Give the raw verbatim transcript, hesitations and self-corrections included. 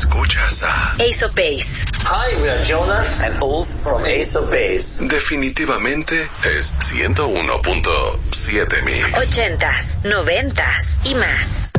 Escuchas a Ace of Base. Hi, we are Jonas and Ulf from Ace of Base. Definitivamente es ciento uno punto siete Mix. Ochentas, noventas y más.